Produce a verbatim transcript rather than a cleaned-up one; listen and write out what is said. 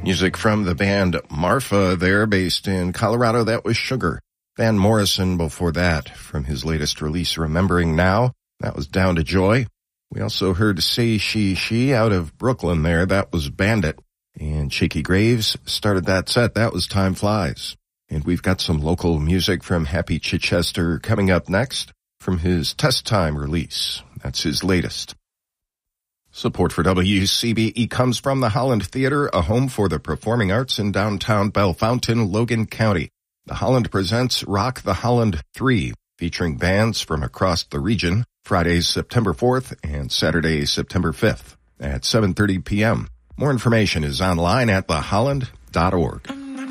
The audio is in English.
Music from the band Marfa there, based in Colorado. That was Sugar. Van Morrison before that, from his latest release, Remembering Now. That was Down to Joy. We also heard Say She She out of Brooklyn there. That was Bandit. And Shaky Graves started that set. That was Time Flies. And we've got some local music from Happy Chichester coming up next from his Test Time release. That's his latest. Support for W C B E comes from the Holland Theater, a home for the performing arts in downtown Bellefontaine, Logan County. The Holland presents Rock the Holland three, featuring bands from across the region, Fridays September fourth and Saturday September fifth at seven thirty p.m. More information is online at the holland dot org.